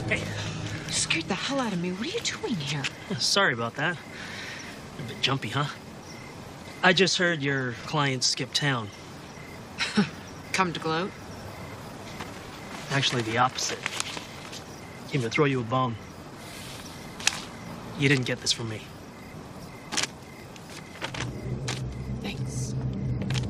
Hey. You scared the hell out of me. What are you doing here? Sorry about that. A bit jumpy, huh? I just heard your client skipped town. Come to gloat? Actually, the opposite. Came to throw you a bone. You didn't get this from me.